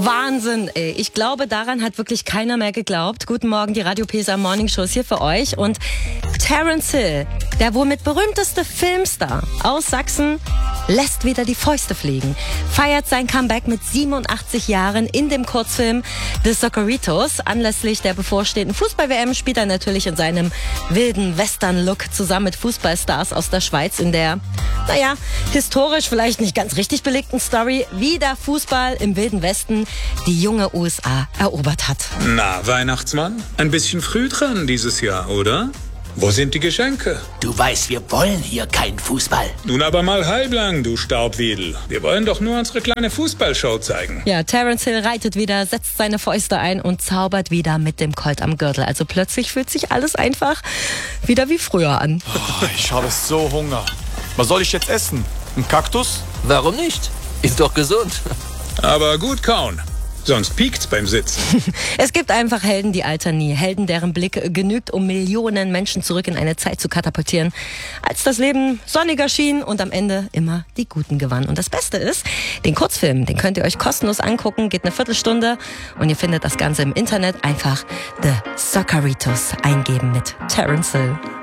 Wahnsinn, ey. Ich glaube, daran hat wirklich keiner mehr geglaubt. Guten Morgen, die Radio PSA Morning Show ist hier für euch. Und Terence Hill, der womit berühmteste Filmstar aus Sachsen, lässt wieder die Fäuste fliegen. Feiert sein Comeback mit 87 Jahren in dem Kurzfilm The Socceritos. Anlässlich der bevorstehenden Fußball-WM spielt er natürlich in seinem wilden Western-Look zusammen mit Fußballstars aus der Schweiz in der, historisch vielleicht nicht ganz richtig belegten Story, wie der Fußball im Wilden Westen die junge USA erobert hat. Na, Weihnachtsmann, ein bisschen früh dran dieses Jahr, oder? Wo sind die Geschenke? Du weißt, wir wollen hier keinen Fußball. Nun aber mal halblang, du Staubwiedel. Wir wollen doch nur unsere kleine Fußballshow zeigen. Ja, Terence Hill reitet wieder, setzt seine Fäuste ein und zaubert wieder mit dem Colt am Gürtel. Also plötzlich fühlt sich alles einfach wieder wie früher an. Oh, ich habe so Hunger. Was soll ich jetzt essen? Ein Kaktus? Warum nicht? Ist doch gesund. Aber gut kauen. Sonst piekt's beim Sitzen. Es gibt einfach Helden, die altern nie. Helden, deren Blick genügt, um Millionen Menschen zurück in eine Zeit zu katapultieren, als das Leben sonniger schien und am Ende immer die Guten gewannen. Und das Beste ist, den Kurzfilm, den könnt ihr euch kostenlos angucken, geht eine Viertelstunde und ihr findet das Ganze im Internet. Einfach The Socceritos eingeben mit Terence Hill.